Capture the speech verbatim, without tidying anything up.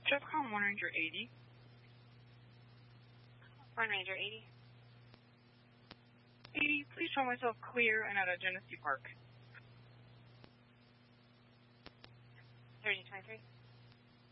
Jeffcom one Ranger eighty. one Ranger eighty. eighty, please show myself clear and out of Genesee Park. thirty twenty-three.